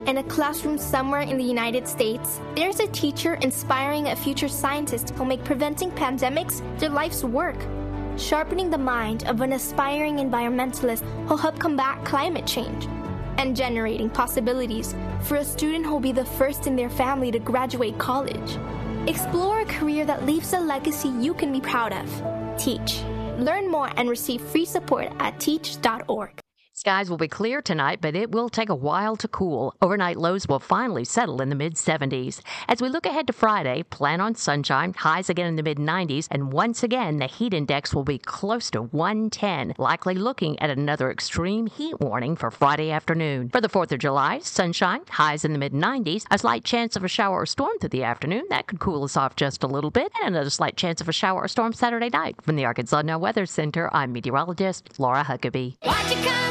In a classroom somewhere in the United States, there's a teacher inspiring a future scientist who'll make preventing pandemics their life's work, sharpening the mind of an aspiring environmentalist who'll help combat climate change, and generating possibilities for a student who'll be the first in their family to graduate college. Explore a career that leaves a legacy you can be proud of. Teach. Learn more and receive free support at teach.org. Skies will be clear tonight, but it will take a while to cool. Overnight lows will finally settle in the mid-70s. As we look ahead to Friday, plan on sunshine, highs again in the mid-90s, and once again, the heat index will be close to 110, likely looking at another extreme heat warning for Friday afternoon. For the 4th of July, sunshine, highs in the mid-90s, a slight chance of a shower or storm through the afternoon. That could cool us off just a little bit, and another slight chance of a shower or storm Saturday night. From the Arkansas Now Weather Center, I'm meteorologist Laura Huckabee. Watch it come